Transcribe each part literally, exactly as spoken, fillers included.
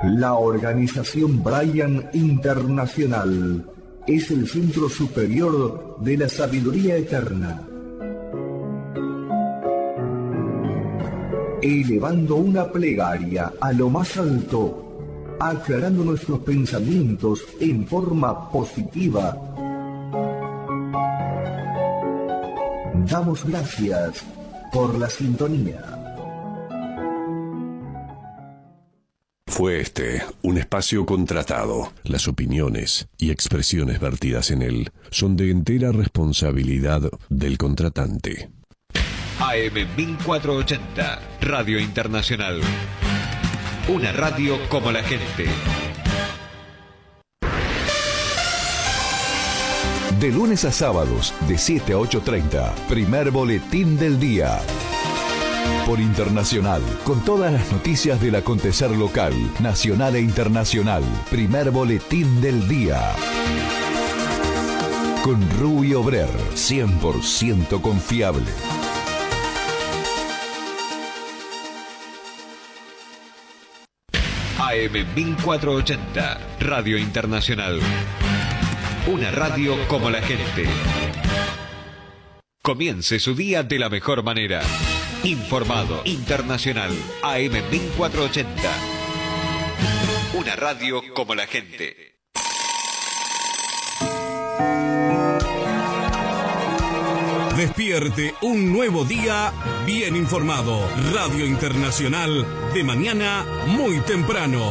La Organización Brian Internacional es el centro superior de la sabiduría eterna, elevando una plegaria a lo más alto, aclarando nuestros pensamientos en forma positiva. Damos gracias por la sintonía. Fue este un espacio contratado. Las opiniones y expresiones vertidas en él son de entera responsabilidad del contratante. A M mil cuatrocientos ochenta, Radio Internacional. Una radio como la gente. De lunes a sábados, de siete a ocho treinta, primer boletín del día. Por Internacional, con todas las noticias del acontecer local, nacional e internacional. Primer boletín del día. Con Rubio Brer, cien por ciento confiable. A M mil cuatrocientos ochenta, Radio Internacional. Una radio como la gente. Comience su día de la mejor manera. Informado, internacional, A M mil cuatrocientos ochenta. Una radio como la gente. Despierte un nuevo día bien informado. Radio Internacional, de mañana muy temprano.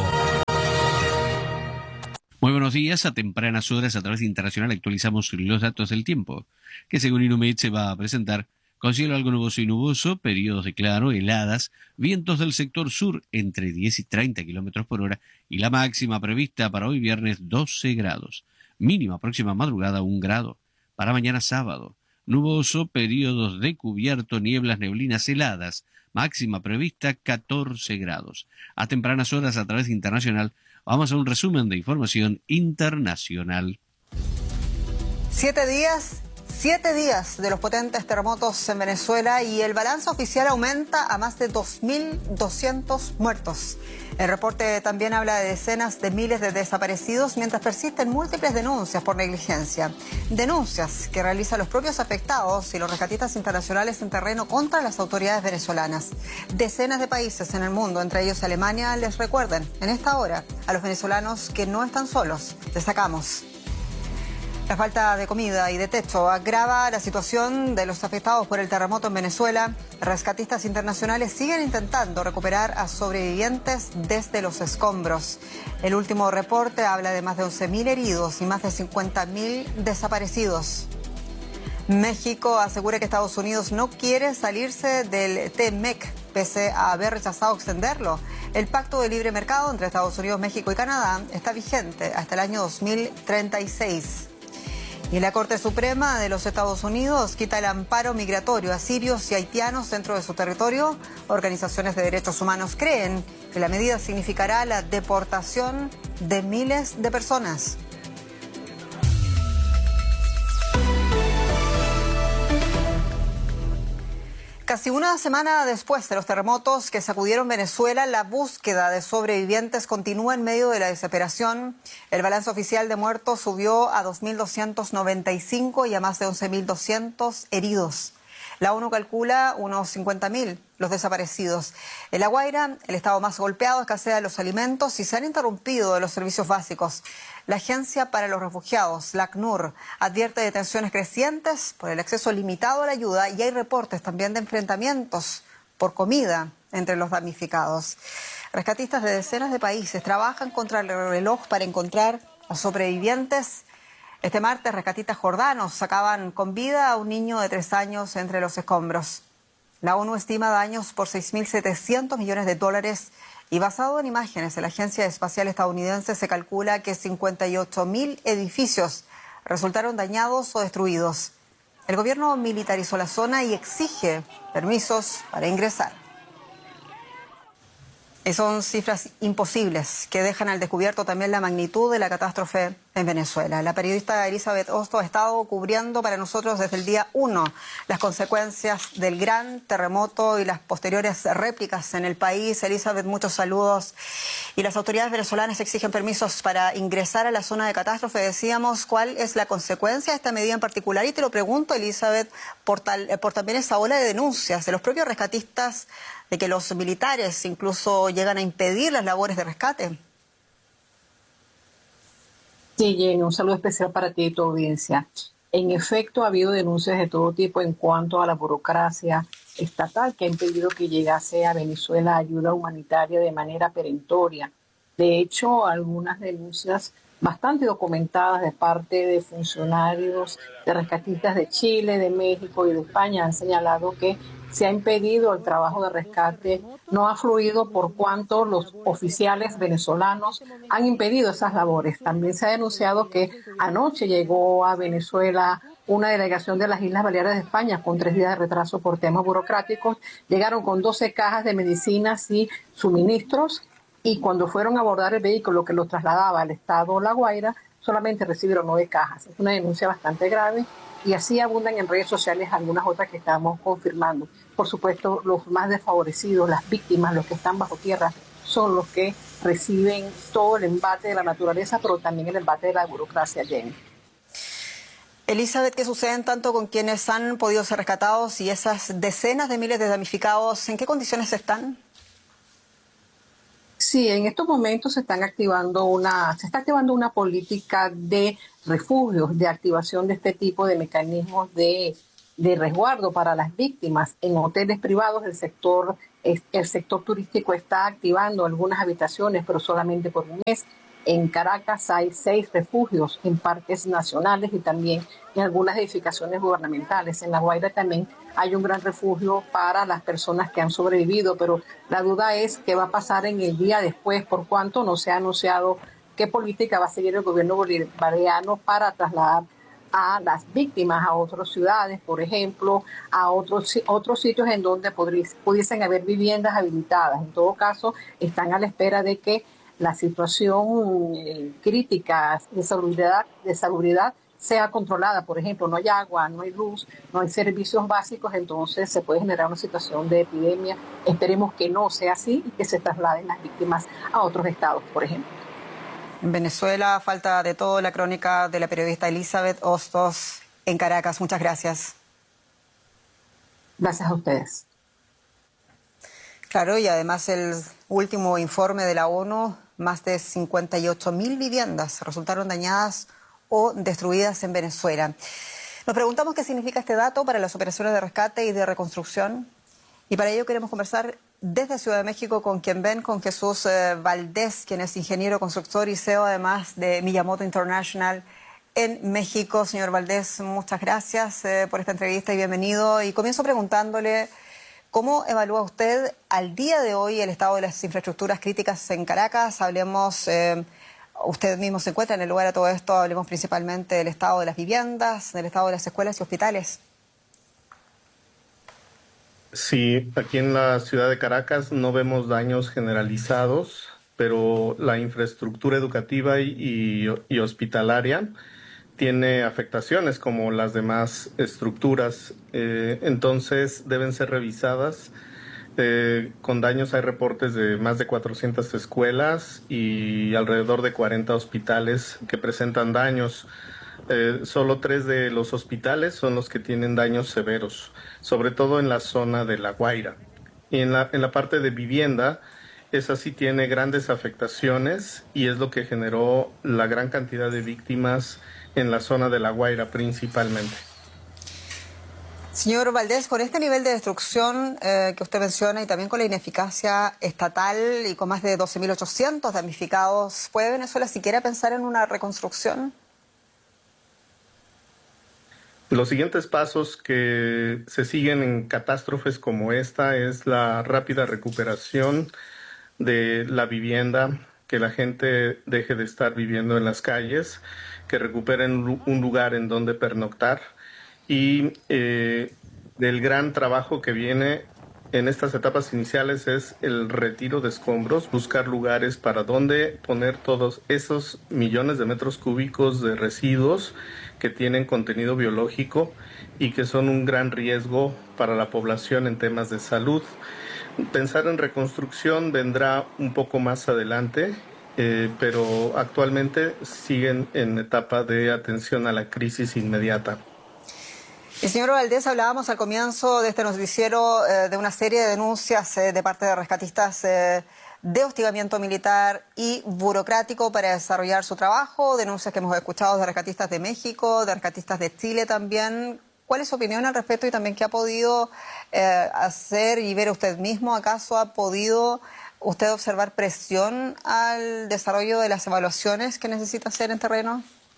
Muy buenos días. A tempranas horas, a través de Internacional, actualizamos los datos del tiempo, que según Inumet se va a presentar con cielo algo nuboso y nuboso, periodos de claro, heladas, vientos del sector sur entre diez y treinta kilómetros por hora, y la máxima prevista para hoy viernes doce grados. Mínima próxima madrugada un grado. Para mañana sábado, nuboso, periodos de cubierto, nieblas, neblinas, heladas, máxima prevista catorce grados. A tempranas horas, a través de Internacional, vamos a un resumen de información internacional. Siete días, siete días de los potentes terremotos en Venezuela y el balance oficial aumenta a más de dos mil doscientos muertos. El reporte también habla de decenas de miles de desaparecidos, mientras persisten múltiples denuncias por negligencia. Denuncias que realizan los propios afectados y los rescatistas internacionales en terreno contra las autoridades venezolanas. Decenas de países en el mundo, entre ellos Alemania, les recuerdan en esta hora a los venezolanos que no están solos. Destacamos: la falta de comida y de techo agrava la situación de los afectados por el terremoto en Venezuela. Rescatistas internacionales siguen intentando recuperar a sobrevivientes desde los escombros. El último reporte habla de más de once mil heridos y más de cincuenta mil desaparecidos. México asegura que Estados Unidos no quiere salirse del T M E C, pese a haber rechazado extenderlo. El Pacto de Libre Mercado entre Estados Unidos, México y Canadá está vigente hasta el año dos mil treinta y seis. Y la Corte Suprema de los Estados Unidos quita el amparo migratorio a sirios y haitianos dentro de su territorio. Organizaciones de derechos humanos creen que la medida significará la deportación de miles de personas. Casi una semana después de los terremotos que sacudieron Venezuela, la búsqueda de sobrevivientes continúa en medio de la desesperación. El balance oficial de muertos subió a dos mil doscientos noventa y cinco y a más de once mil doscientos heridos. La ONU calcula unos cincuenta mil los desaparecidos. En La Guaira, el estado más golpeado, escasea los alimentos y se han interrumpido los servicios básicos. La Agencia para los Refugiados, la ACNUR, advierte de tensiones crecientes por el acceso limitado a la ayuda y hay reportes también de enfrentamientos por comida entre los damnificados. Rescatistas de decenas de países trabajan contra el reloj para encontrar a sobrevivientes. Este martes, rescatistas jordanos sacaban con vida a un niño de tres años entre los escombros. La ONU estima daños por seis mil setecientos millones de dólares y basado en imágenes de la Agencia Espacial Estadounidense se calcula que cincuenta y ocho mil edificios resultaron dañados o destruidos. El gobierno militarizó la zona y exige permisos para ingresar. Y son cifras imposibles que dejan al descubierto también la magnitud de la catástrofe en Venezuela. La periodista Elizabeth Hostos ha estado cubriendo para nosotros desde el día uno las consecuencias del gran terremoto y las posteriores réplicas en el país. Elizabeth, muchos saludos. Y las autoridades venezolanas exigen permisos para ingresar a la zona de catástrofe. Decíamos, ¿cuál es la consecuencia de esta medida en particular? Y te lo pregunto, Elizabeth, por, tal, por también esa ola de denuncias de los propios rescatistas de que los militares incluso llegan a impedir las labores de rescate. Sí, Jenny, un saludo especial para ti y tu audiencia. En efecto, ha habido denuncias de todo tipo en cuanto a la burocracia estatal que ha impedido que llegase a Venezuela ayuda humanitaria de manera perentoria. De hecho, algunas denuncias bastante documentadas de parte de funcionarios, de rescatistas de Chile, de México y de España han señalado que se ha impedido el trabajo de rescate, no ha fluido por cuanto los oficiales venezolanos han impedido esas labores. También se ha denunciado que anoche llegó a Venezuela una delegación de las Islas Baleares de España con tres días de retraso por temas burocráticos. Llegaron con doce cajas de medicinas y suministros y cuando fueron a abordar el vehículo que los trasladaba al estado La Guaira, solamente recibieron nueve cajas. Es una denuncia bastante grave y así abundan en redes sociales algunas otras que estamos confirmando. Por supuesto, los más desfavorecidos, las víctimas, los que están bajo tierra, son los que reciben todo el embate de la naturaleza, pero también el embate de la burocracia, Jenny. Elizabeth, ¿qué sucede tanto con quienes han podido ser rescatados y esas decenas de miles de damnificados? ¿En qué condiciones están? Sí, en estos momentos se están activando una, se está activando una política de refugios, de activación de este tipo de mecanismos de, de resguardo para las víctimas. En hoteles privados el sector, el sector turístico está activando algunas habitaciones, pero solamente por un mes. En Caracas hay seis refugios en parques nacionales y también en algunas edificaciones gubernamentales. En La Guaira también hay un gran refugio para las personas que han sobrevivido, pero la duda es qué va a pasar en el día después, por cuanto no se ha anunciado qué política va a seguir el gobierno bolivariano para trasladar a las víctimas a otras ciudades, por ejemplo, a otros, otros sitios en donde pudiesen haber viviendas habilitadas. En todo caso, están a la espera de que la situación eh, crítica de salubridad, de salubridad sea controlada. Por ejemplo, no hay agua, no hay luz, no hay servicios básicos, entonces se puede generar una situación de epidemia. Esperemos que no sea así y que se trasladen las víctimas a otros estados, por ejemplo. En Venezuela, falta de todo, la crónica de la periodista Elizabeth Hostos en Caracas. Muchas gracias. Gracias a ustedes. Claro, y además el último informe de la ONU, más de cincuenta y ocho mil viviendas resultaron dañadas o destruidas en Venezuela. Nos preguntamos qué significa este dato para las operaciones de rescate y de reconstrucción. Y para ello queremos conversar desde Ciudad de México con quien ven, con Jesús eh, Valdés, quien es ingeniero constructor y C E O además de Miyamoto International en México. Señor Valdés, muchas gracias eh, por esta entrevista y bienvenido. Y comienzo preguntándole, ¿cómo evalúa usted al día de hoy el estado de las infraestructuras críticas en Caracas? Hablemos, eh, usted mismo se encuentra en el lugar de todo esto, hablemos principalmente del estado de las viviendas, del estado de las escuelas y hospitales. Sí, aquí en la ciudad de Caracas no vemos daños generalizados, pero la infraestructura educativa y, y, y hospitalaria tiene afectaciones como las demás estructuras, eh, entonces deben ser revisadas. Eh, con daños hay reportes de más de cuatrocientas escuelas y alrededor de cuarenta hospitales que presentan daños. Eh, solo tres de los hospitales son los que tienen daños severos, sobre todo en la zona de La Guaira. Y en la, en la parte de vivienda, esa sí tiene grandes afectaciones y es lo que generó la gran cantidad de víctimas en la zona de La Guaira principalmente. Señor Valdés, con este nivel de destrucción eh, que usted menciona y también con la ineficacia estatal y con más de doce mil ochocientos damnificados, ¿puede Venezuela siquiera pensar en una reconstrucción? Los siguientes pasos que se siguen en catástrofes como esta es la rápida recuperación de la vivienda, que la gente deje de estar viviendo en las calles, que recuperen un lugar en donde pernoctar y eh, del gran trabajo que viene en estas etapas iniciales es el retiro de escombros, buscar lugares para donde poner todos esos millones de metros cúbicos de residuos que tienen contenido biológico y que son un gran riesgo para la población en temas de salud. Pensar en reconstrucción vendrá un poco más adelante, eh, pero actualmente siguen en etapa de atención a la crisis inmediata. Y señor Valdés, hablábamos al comienzo de este noticiero eh, de una serie de denuncias eh, de parte de rescatistas eh, de hostigamiento militar y burocrático para desarrollar su trabajo, denuncias que hemos escuchado de rescatistas de México, de rescatistas de Chile también. ¿Cuál es su opinión al respecto y también qué ha podido eh, hacer y ver usted mismo? ¿Acaso ha podido usted observar presión al desarrollo de las evaluaciones que necesita hacer en terreno?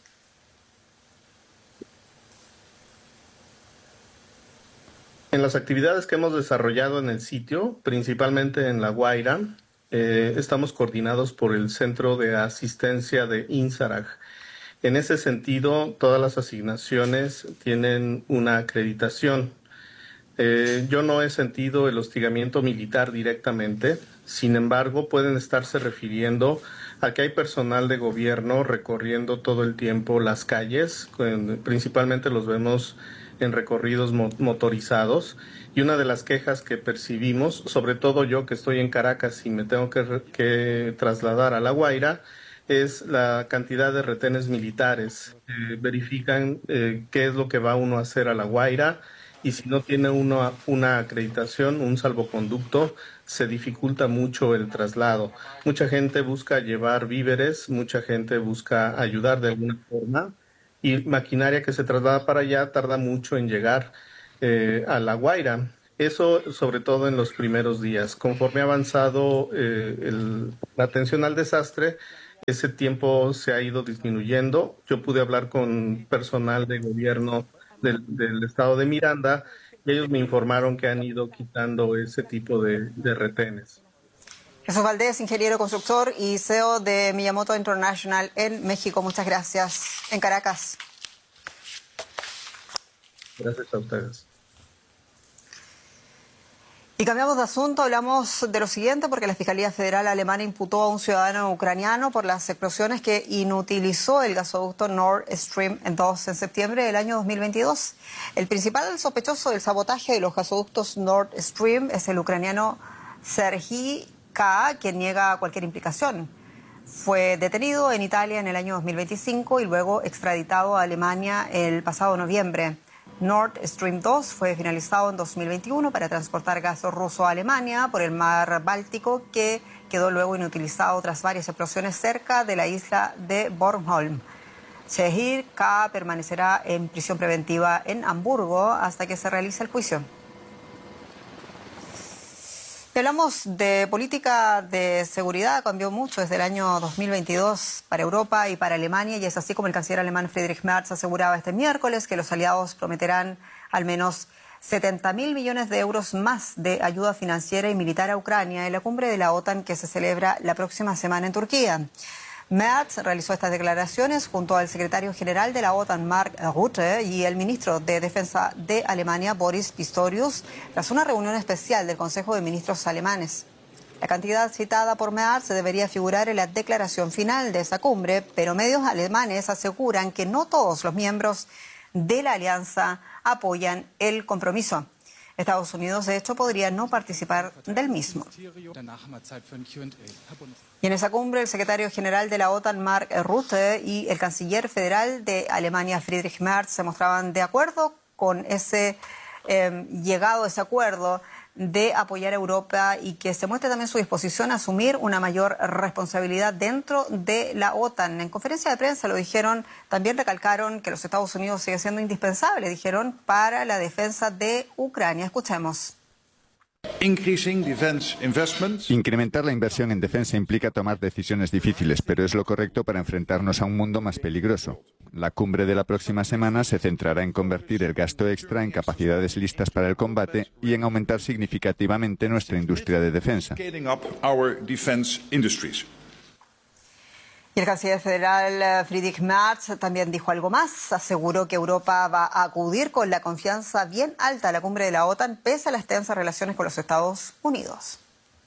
En las actividades que hemos desarrollado en el sitio, principalmente en La Guaira, eh, estamos coordinados por el Centro de Asistencia de INSARAG. En ese sentido, todas las asignaciones tienen una acreditación. Eh, yo no he sentido el hostigamiento militar directamente, sin embargo, pueden estarse refiriendo a que hay personal de gobierno recorriendo todo el tiempo las calles, principalmente los vemos en recorridos motorizados, y una de las quejas que percibimos, sobre todo yo que estoy en Caracas y me tengo que, que trasladar a La Guaira, es la cantidad de retenes militares. Eh, verifican eh, qué es lo que va uno a hacer a La Guaira, y si no tiene uno una acreditación, un salvoconducto, se dificulta mucho el traslado. Mucha gente busca llevar víveres, mucha gente busca ayudar de alguna forma, y maquinaria que se traslada para allá tarda mucho en llegar eh, a La Guaira. Eso sobre todo en los primeros días. Conforme ha avanzado eh, el, la atención al desastre, ese tiempo se ha ido disminuyendo. Yo pude hablar con personal de gobierno del, del estado de Miranda y ellos me informaron que han ido quitando ese tipo de, de retenes. Jesús Valdés, ingeniero constructor y C E O de Miyamoto International en México. Muchas gracias. En Caracas. Gracias a ustedes. Y cambiamos de asunto, hablamos de lo siguiente porque la Fiscalía Federal Alemana imputó a un ciudadano ucraniano por las explosiones que inutilizó el gasoducto Nord Stream dos en septiembre del año dos mil veintidós. El principal sospechoso del sabotaje de los gasoductos Nord Stream es el ucraniano Serhiy K, quien niega cualquier implicación. Fue detenido en Italia en el año dos mil veinticinco y luego extraditado a Alemania el pasado noviembre. Nord Stream dos fue finalizado en dos mil veintiuno para transportar gas ruso a Alemania por el mar Báltico, que quedó luego inutilizado tras varias explosiones cerca de la isla de Bornholm. Serhiy K permanecerá en prisión preventiva en Hamburgo hasta que se realice el juicio. Hablamos de política de seguridad, cambió mucho desde el año dos mil veintidós para Europa y para Alemania, y es así como el canciller alemán Friedrich Merz aseguraba este miércoles que los aliados prometerán al menos setenta mil millones de euros más de ayuda financiera y militar a Ucrania en la cumbre de la OTAN que se celebra la próxima semana en Turquía. Merz realizó estas declaraciones junto al secretario general de la OTAN, Mark Rutte, y el ministro de Defensa de Alemania, Boris Pistorius, tras una reunión especial del Consejo de Ministros alemanes. La cantidad citada por Merz debería figurar en la declaración final de esa cumbre, pero medios alemanes aseguran que no todos los miembros de la alianza apoyan el compromiso. Estados Unidos, de hecho, podría no participar del mismo. Y en esa cumbre, el secretario general de la OTAN, Mark Rutte, y el canciller federal de Alemania, Friedrich Merz, se mostraban de acuerdo con ese eh, llegado a ese acuerdo de apoyar a Europa y que se muestre también su disposición a asumir una mayor responsabilidad dentro de la OTAN. En conferencia de prensa lo dijeron, también recalcaron que los Estados Unidos sigue siendo indispensable, dijeron, para la defensa de Ucrania. Escuchemos. Incrementar la inversión en defensa implica tomar decisiones difíciles, pero es lo correcto para enfrentarnos a un mundo más peligroso. La cumbre de la próxima semana se centrará en convertir el gasto extra en capacidades listas para el combate y en aumentar significativamente nuestra industria de defensa. Y el canciller federal Friedrich Merz también dijo algo más. Aseguró que Europa va a acudir con la confianza bien alta a la cumbre de la OTAN, pese a las tensas relaciones con los Estados Unidos.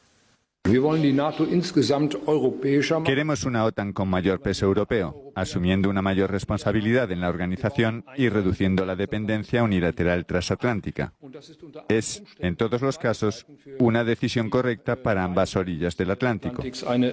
Queremos una OTAN con mayor peso europeo, asumiendo una mayor responsabilidad en la organización y reduciendo la dependencia unilateral transatlántica. Es, en todos los casos, una decisión correcta para ambas orillas del Atlántico.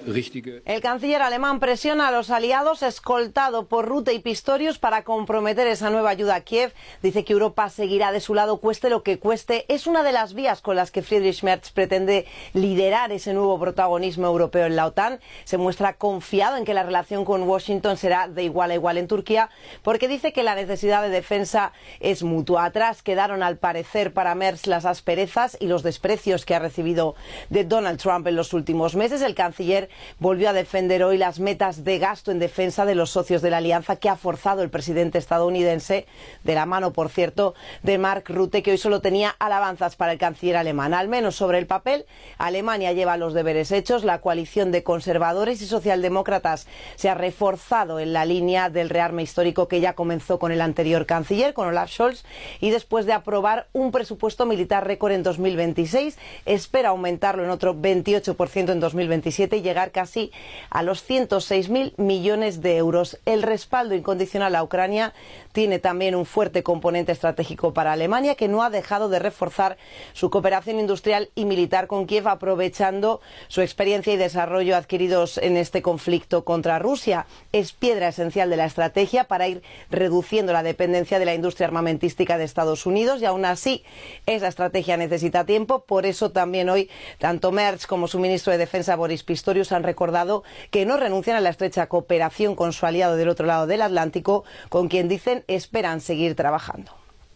El canciller alemán presiona a los aliados, escoltado por Rutte y Pistorius, para comprometer esa nueva ayuda a Kiev. Dice que Europa seguirá de su lado, cueste lo que cueste. Es una de las vías con las que Friedrich Merz pretende liderar ese nuevo protagonismo europeo en la OTAN. Se muestra confiado en que la relación con Washington será de igual a igual en Turquía, porque dice que la necesidad de defensa es mutua. Atrás quedaron, al parecer, para Merz las asperezas y los desprecios que ha recibido de Donald Trump en los últimos meses. El canciller volvió a defender hoy las metas de gasto en defensa de los socios de la alianza que ha forzado el presidente estadounidense, de la mano, por cierto, de Mark Rutte, que hoy solo tenía alabanzas para el canciller alemán. Al menos sobre el papel, Alemania lleva los deberes hechos. La coalición de conservadores y socialdemócratas se ha reforzado en la línea del rearme histórico que ya comenzó con el anterior canciller, con Olaf Scholz, y después de aprobar un presupuesto militar récord en dos mil veintiséis, espera aumentarlo en otro veintiocho por ciento en dos mil veintisiete y llegar casi a los ciento seis mil millones de euros. El respaldo incondicional a Ucrania tiene también un fuerte componente estratégico para Alemania, que no ha dejado de reforzar su cooperación industrial y militar con Kiev, aprovechando su experiencia y desarrollo adquiridos en este conflicto contra Rusia. Es piedra esencial de la estrategia para ir reduciendo la dependencia de la industria armamentística de Estados Unidos, y aún así esa estrategia necesita tiempo. Por eso también hoy tanto Merz como su ministro de Defensa Boris Pistorius han recordado que no renuncian a la estrecha cooperación con su aliado del otro lado del Atlántico, con quien dicen esperan seguir trabajando.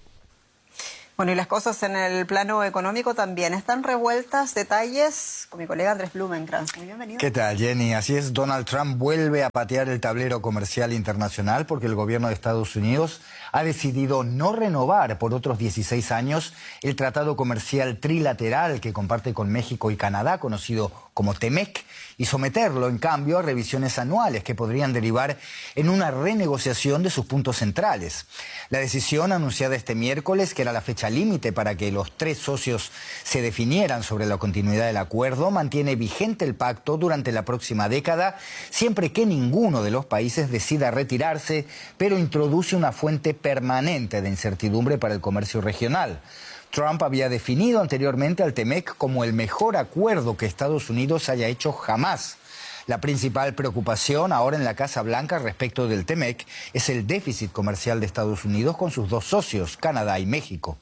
Bueno, y las cosas en el plano económico también están revueltas. Detalles con mi colega Andrés Blumenkrantz. Muy bienvenido. ¿Qué tal, Jenny? Así es, Donald Trump vuelve a patear el tablero comercial internacional porque el gobierno de Estados Unidos ha decidido no renovar por otros dieciséis años el tratado comercial trilateral que comparte con México y Canadá, conocido como TEMEC, y someterlo, en cambio, a revisiones anuales que podrían derivar en una renegociación de sus puntos centrales. La decisión anunciada este miércoles, que era la fecha límite para que los tres socios se definieran sobre la continuidad del acuerdo, mantiene vigente el pacto durante la próxima década, siempre que ninguno de los países decida retirarse, pero introduce una fuente permanente de incertidumbre para el comercio regional. Trump había definido anteriormente al TEMEC como el mejor acuerdo que Estados Unidos haya hecho jamás. La principal preocupación ahora en la Casa Blanca respecto del TEMEC es el déficit comercial de Estados Unidos con sus dos socios, Canadá y México.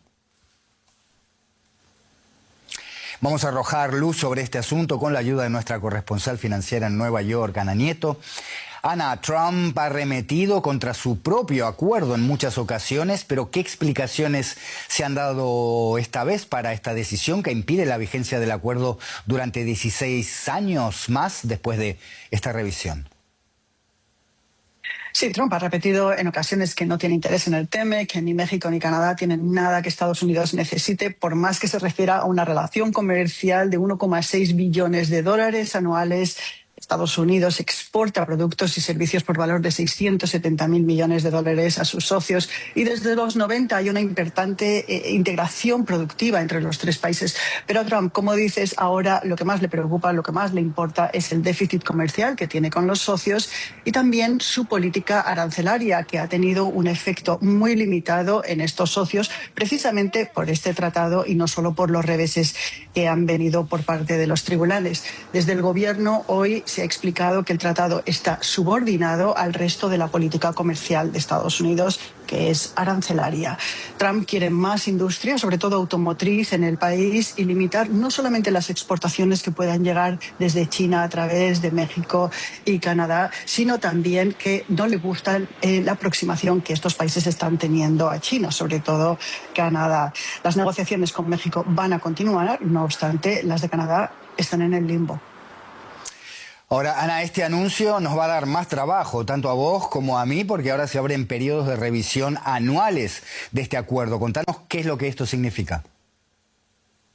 Vamos a arrojar luz sobre este asunto con la ayuda de nuestra corresponsal financiera en Nueva York, Ana Nieto. Ana, Trump ha arremetido contra su propio acuerdo en muchas ocasiones, pero ¿qué explicaciones se han dado esta vez para esta decisión que impide la vigencia del acuerdo durante dieciséis años más después de esta revisión? Sí, Trump ha repetido en ocasiones que no tiene interés en el TEMEC, que ni México ni Canadá tienen nada que Estados Unidos necesite, por más que se refiera a una relación comercial de uno coma seis billones de dólares anuales. Estados Unidos exporta productos y servicios por valor de seiscientos setenta mil millones de dólares a sus socios, y desde los noventa hay una importante eh, integración productiva entre los tres países. Pero a Trump, como dices, ahora lo que más le preocupa, lo que más le importa es el déficit comercial que tiene con los socios y también su política arancelaria, que ha tenido un efecto muy limitado en estos socios precisamente por este tratado y no solo por los reveses que han venido por parte de los tribunales. Desde el gobierno hoy se ha explicado que el tratado está subordinado al resto de la política comercial de Estados Unidos, que es arancelaria. Trump quiere más industria, sobre todo automotriz, en el país, y limitar no solamente las exportaciones que puedan llegar desde China a través de México y Canadá, sino también que no le gusta eh, la aproximación que estos países están teniendo a China, sobre todo Canadá. Las negociaciones con México van a continuar, no obstante, las de Canadá están en el limbo. Ahora, Ana, este anuncio nos va a dar más trabajo, tanto a vos como a mí, porque ahora se abren periodos de revisión anuales de este acuerdo. Contanos qué es lo que esto significa.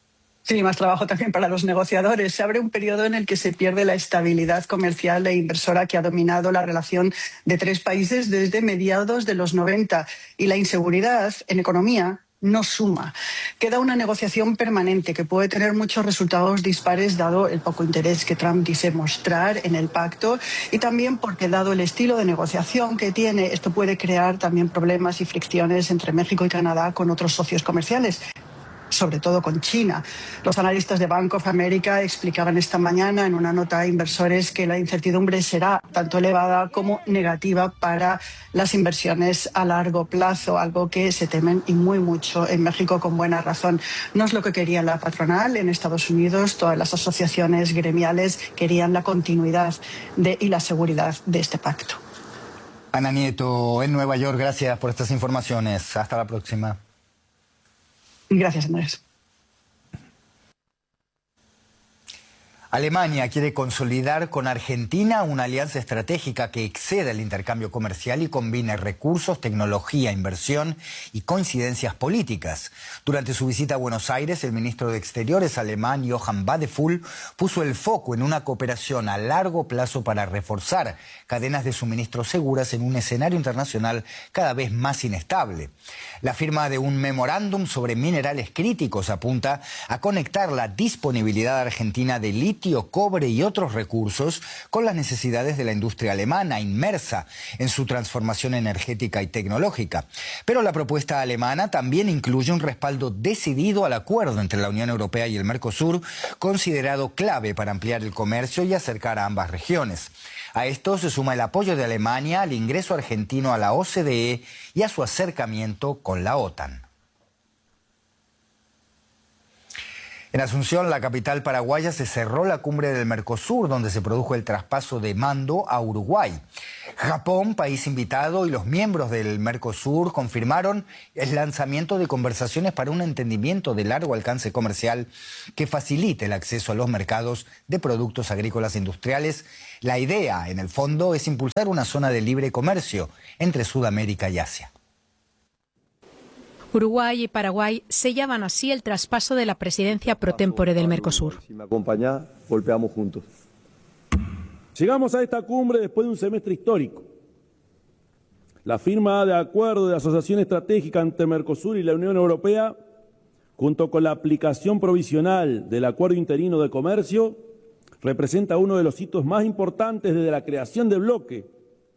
Sí, más trabajo también para los negociadores. Se abre un periodo en el que se pierde la estabilidad comercial e inversora que ha dominado la relación de tres países desde mediados de los noventa, y la inseguridad en economía no suma. Queda una negociación permanente que puede tener muchos resultados dispares dado el poco interés que Trump dice mostrar en el pacto, y también porque dado el estilo de negociación que tiene, esto puede crear también problemas y fricciones entre México y Canadá con otros socios comerciales, sobre todo con China. Los analistas de Bank of America explicaban esta mañana en una nota a inversores que la incertidumbre será tanto elevada como negativa para las inversiones a largo plazo, algo que se temen y muy mucho en México con buena razón. No es lo que quería la patronal en Estados Unidos. Todas las asociaciones gremiales querían la continuidad de, y la seguridad de este pacto. Ana Nieto, en Nueva York, gracias por estas informaciones. Hasta la próxima. Gracias, Andrés. Alemania quiere consolidar con Argentina una alianza estratégica que exceda el intercambio comercial y combine recursos, tecnología, inversión y coincidencias políticas. Durante su visita a Buenos Aires, el ministro de Exteriores alemán Johann Wadephul puso el foco en una cooperación a largo plazo para reforzar cadenas de suministro seguras en un escenario internacional cada vez más inestable. La firma de un memorándum sobre minerales críticos apunta a conectar la disponibilidad argentina de litio, cobre y otros recursos con las necesidades de la industria alemana inmersa en su transformación energética y tecnológica. Pero la propuesta alemana también incluye un respaldo decidido al acuerdo entre la Unión Europea y el Mercosur, considerado clave para ampliar el comercio y acercar a ambas regiones. A esto se suma el apoyo de Alemania al ingreso argentino a la O C D E y a su acercamiento con la OTAN. En Asunción, la capital paraguaya, se cerró la cumbre del Mercosur, donde se produjo el traspaso de mando a Uruguay. Japón, país invitado, y los miembros del Mercosur confirmaron el lanzamiento de conversaciones para un entendimiento de largo alcance comercial que facilite el acceso a los mercados de productos agrícolas e industriales. La idea, en el fondo, es impulsar una zona de libre comercio entre Sudamérica y Asia. Uruguay y Paraguay sellaban así el traspaso de la presidencia pro tempore del Mercosur. Si me acompañás, golpeamos juntos. Llegamos a esta cumbre después de un semestre histórico. La firma de acuerdo de asociación estratégica entre Mercosur y la Unión Europea, junto con la aplicación provisional del Acuerdo Interino de Comercio, representa uno de los hitos más importantes desde la creación del bloque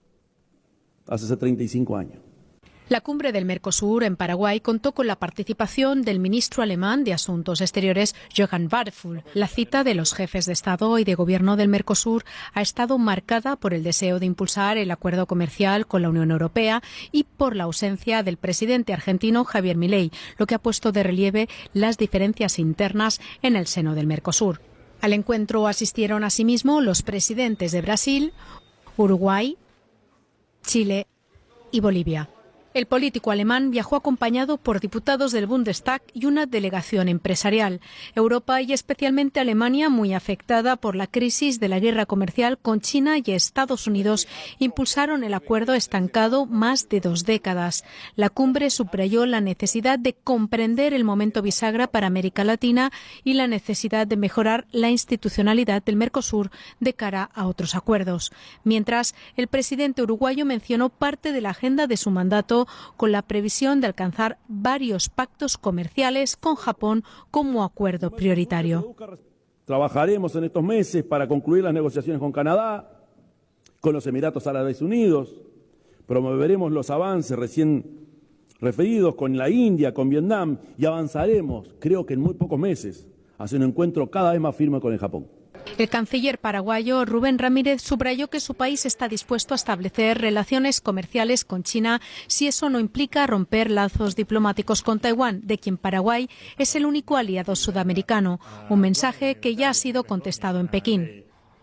hace treinta y cinco años. La cumbre del Mercosur en Paraguay contó con la participación del ministro alemán de Asuntos Exteriores, Johann Wadephul. La cita de los jefes de Estado y de Gobierno del Mercosur ha estado marcada por el deseo de impulsar el acuerdo comercial con la Unión Europea y por la ausencia del presidente argentino Javier Milei, lo que ha puesto de relieve las diferencias internas en el seno del Mercosur. Al encuentro asistieron asimismo los presidentes de Brasil, Uruguay, Chile y Bolivia. El político alemán viajó acompañado por diputados del Bundestag y una delegación empresarial. Europa y especialmente Alemania, muy afectada por la crisis de la guerra comercial con China y Estados Unidos, impulsaron el acuerdo estancado más de dos décadas. La cumbre subrayó la necesidad de comprender el momento bisagra para América Latina y la necesidad de mejorar la institucionalidad del Mercosur de cara a otros acuerdos. Mientras, el presidente uruguayo mencionó parte de la agenda de su mandato con la previsión de alcanzar varios pactos comerciales con Japón como acuerdo prioritario. Trabajaremos en estos meses para concluir las negociaciones con Canadá, con los Emiratos Árabes Unidos, promoveremos los avances recién referidos con la India, con Vietnam, y avanzaremos, creo que en muy pocos meses, hacia un encuentro cada vez más firme con el Japón. El canciller paraguayo Rubén Ramírez subrayó que su país está dispuesto a establecer relaciones comerciales con China si eso no implica romper lazos diplomáticos con Taiwán, de quien Paraguay es el único aliado sudamericano, un mensaje que ya ha sido contestado en Pekín.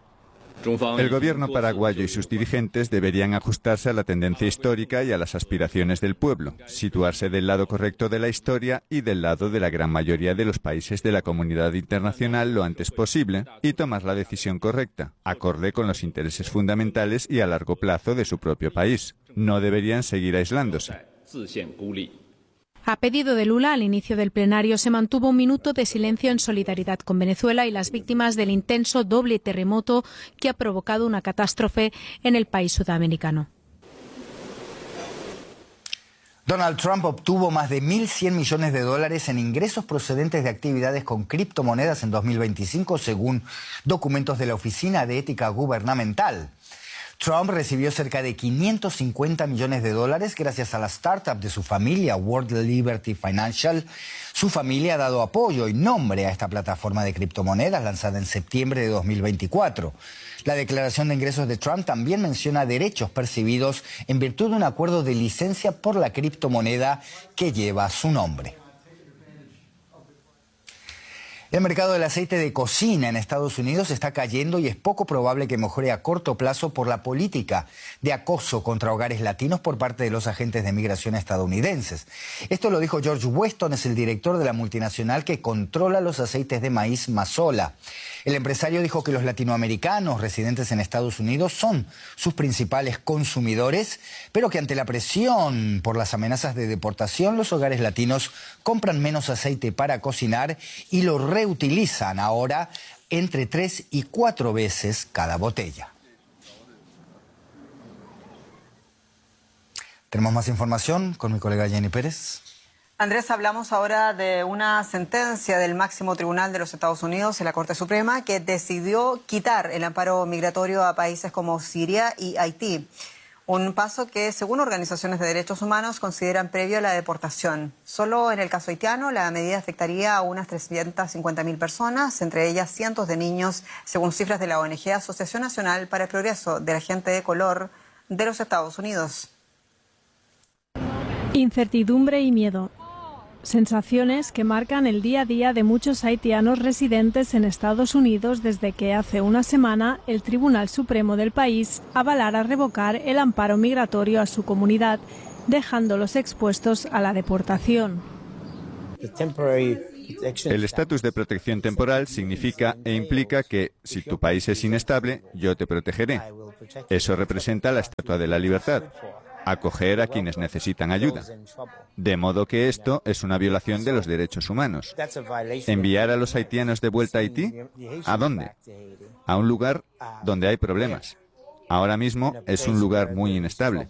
El gobierno paraguayo y sus dirigentes deberían ajustarse a la tendencia histórica y a las aspiraciones del pueblo, situarse del lado correcto de la historia y del lado de la gran mayoría de los países de la comunidad internacional lo antes posible y tomar la decisión correcta, acorde con los intereses fundamentales y a largo plazo de su propio país. No deberían seguir aislándose. A pedido de Lula, al inicio del plenario se mantuvo un minuto de silencio en solidaridad con Venezuela y las víctimas del intenso doble terremoto que ha provocado una catástrofe en el país sudamericano. Donald Trump obtuvo más de mil cien millones de dólares en ingresos procedentes de actividades con criptomonedas en dos mil veinticinco, según documentos de la Oficina de Ética Gubernamental. Trump recibió cerca de quinientos cincuenta millones de dólares gracias a la startup de su familia, World Liberty Financial. Su familia ha dado apoyo y nombre a esta plataforma de criptomonedas lanzada en septiembre de dos mil veinticuatro. La declaración de ingresos de Trump también menciona derechos percibidos en virtud de un acuerdo de licencia por la criptomoneda que lleva su nombre. El mercado del aceite de cocina en Estados Unidos está cayendo y es poco probable que mejore a corto plazo por la política de acoso contra hogares latinos por parte de los agentes de migración estadounidenses. Esto lo dijo George Weston, es el director de la multinacional que controla los aceites de maíz Mazola. El empresario dijo que los latinoamericanos residentes en Estados Unidos son sus principales consumidores, pero que ante la presión por las amenazas de deportación, los hogares latinos compran menos aceite para cocinar y lo reutilizan ahora entre tres y cuatro veces cada botella. Tenemos más información con mi colega Jenny Pérez. Andrés, hablamos ahora de una sentencia del máximo tribunal de los Estados Unidos en la Corte Suprema que decidió quitar el amparo migratorio a países como Siria y Haití. Un paso que, según organizaciones de derechos humanos, consideran previo a la deportación. Solo en el caso haitiano, la medida afectaría a unas trescientas cincuenta mil personas, entre ellas cientos de niños, según cifras de la O N G Asociación Nacional para el Progreso de la Gente de Color de los Estados Unidos. Incertidumbre y miedo. Sensaciones que marcan el día a día de muchos haitianos residentes en Estados Unidos desde que hace una semana el Tribunal Supremo del país avalara revocar el amparo migratorio a su comunidad, dejándolos expuestos a la deportación. El estatus de protección temporal significa e implica que, si tu país es inestable, yo te protegeré. Eso representa la Estatua de la Libertad. Acoger a quienes necesitan ayuda. De modo que esto es una violación de los derechos humanos. ¿Enviar a los haitianos de vuelta a Haití? ¿A dónde? A un lugar donde hay problemas. Ahora mismo es un lugar muy inestable.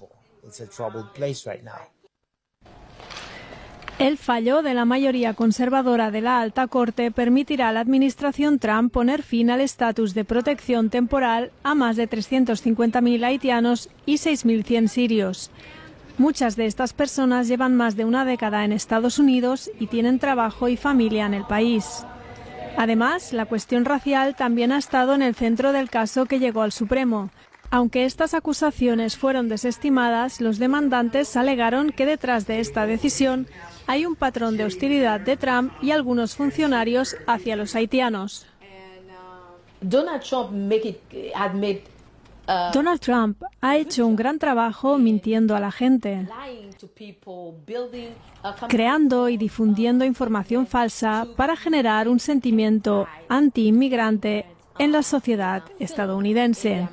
El fallo de la mayoría conservadora de la Alta Corte permitirá a la administración Trump poner fin al estatus de protección temporal a más de trescientos cincuenta mil haitianos y seis mil cien sirios. Muchas de estas personas llevan más de una década en Estados Unidos y tienen trabajo y familia en el país. Además, la cuestión racial también ha estado en el centro del caso que llegó al Supremo. Aunque estas acusaciones fueron desestimadas, los demandantes alegaron que detrás de esta decisión hay un patrón de hostilidad de Trump y algunos funcionarios hacia los haitianos. Donald Trump make it, had made, uh, Donald Trump ha hecho un gran trabajo mintiendo a la gente, creando y difundiendo información falsa para generar un sentimiento anti-inmigrante en la sociedad estadounidense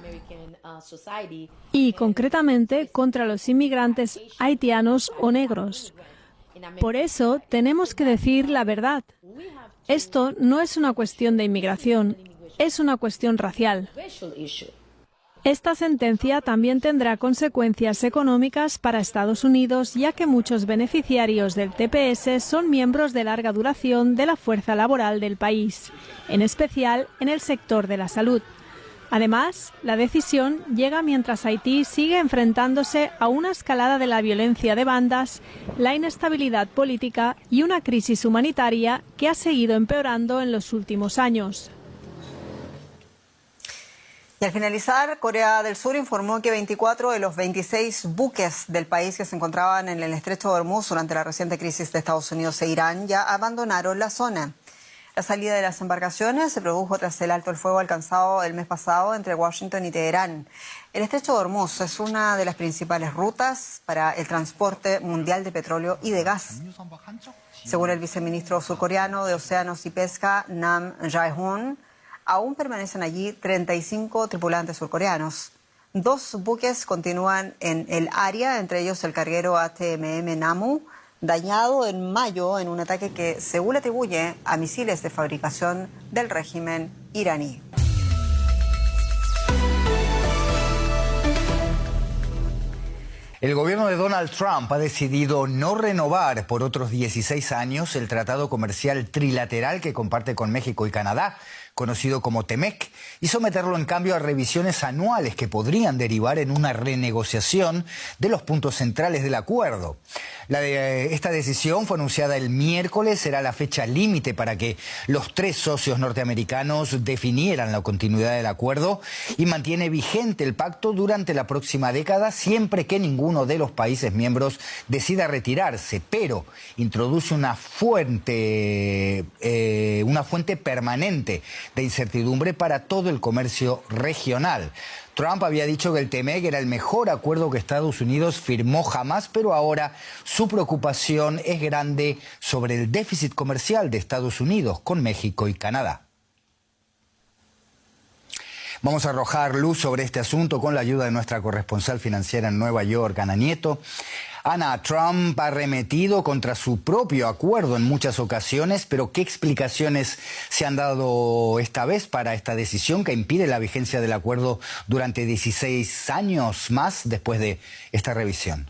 y concretamente contra los inmigrantes haitianos o negros. Por eso tenemos que decir la verdad. Esto no es una cuestión de inmigración, es una cuestión racial. Esta sentencia también tendrá consecuencias económicas para Estados Unidos, ya que muchos beneficiarios del T P S son miembros de larga duración de la fuerza laboral del país, en especial en el sector de la salud. Además, la decisión llega mientras Haití sigue enfrentándose a una escalada de la violencia de bandas, la inestabilidad política y una crisis humanitaria que ha seguido empeorando en los últimos años. Y al finalizar, Corea del Sur informó que veinticuatro de los veintiséis buques del país que se encontraban en el estrecho de Hormuz durante la reciente crisis de Estados Unidos e Irán ya abandonaron la zona. La salida de las embarcaciones se produjo tras el alto el fuego alcanzado el mes pasado entre Washington y Teherán. El estrecho de Hormuz es una de las principales rutas para el transporte mundial de petróleo y de gas. Según el viceministro surcoreano de Océanos y Pesca, Nam Jae-hoon, aún permanecen allí treinta y cinco tripulantes surcoreanos. Dos buques continúan en el área, entre ellos el carguero H M M Namu, dañado en mayo en un ataque que, según le atribuye, a misiles de fabricación del régimen iraní. El gobierno de Donald Trump ha decidido no renovar por otros dieciséis años el tratado comercial trilateral que comparte con México y Canadá, conocido como TEMEC, y someterlo en cambio a revisiones anuales que podrían derivar en una renegociación de los puntos centrales del acuerdo. La de, esta decisión fue anunciada el miércoles, será la fecha límite para que los tres socios norteamericanos definieran la continuidad del acuerdo y mantiene vigente el pacto durante la próxima década siempre que ninguno de los países miembros decida retirarse, pero introduce una fuente, eh, una fuente permanente de incertidumbre para todo el comercio regional. Trump había dicho que el TEMEC era el mejor acuerdo que Estados Unidos firmó jamás, pero ahora su preocupación es grande sobre el déficit comercial de Estados Unidos con México y Canadá. Vamos a arrojar luz sobre este asunto con la ayuda de nuestra corresponsal financiera en Nueva York, Ana Nieto. Ana, Trump ha arremetido contra su propio acuerdo en muchas ocasiones, pero ¿qué explicaciones se han dado esta vez para esta decisión que impide la vigencia del acuerdo durante dieciséis años más después de esta revisión?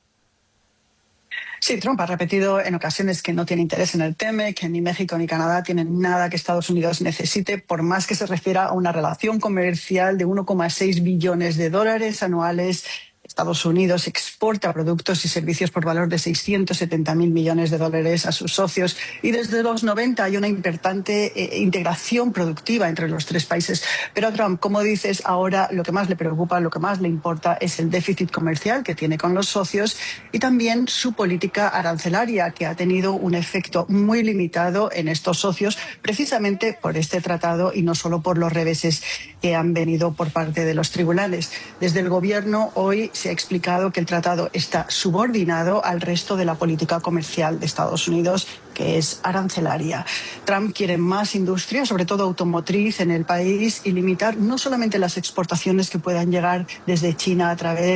Sí, Trump ha repetido en ocasiones que no tiene interés en el TEMEC, que ni México ni Canadá tienen nada que Estados Unidos necesite, por más que se refiera a una relación comercial de uno coma seis billones de dólares anuales. Estados Unidos exporta productos y servicios por valor de seiscientos setenta mil millones de dólares a sus socios y desde los noventa hay una importante eh, integración productiva entre los tres países. Pero a Trump, como dices, ahora lo que más le preocupa, lo que más le importa es el déficit comercial que tiene con los socios y también su política arancelaria, que ha tenido un efecto muy limitado en estos socios precisamente por este tratado y no solo por los reveses que han venido por parte de los tribunales. Desde el gobierno hoy se ha explicado que el tratado está subordinado al resto de la política comercial de Estados Unidos, que es arancelaria. Trump quiere más industria, sobre todo automotriz, en el país y limitar no solamente las exportaciones que puedan llegar desde China a través